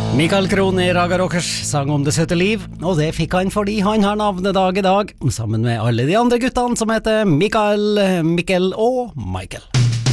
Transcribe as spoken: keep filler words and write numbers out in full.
Mikael Krohn i Raga Rockers sang om det søte liv, og det fikk han fordi han har navnedag i dag, sammen med alle de andre guttene som heter Mikael, Mikkel og Michael.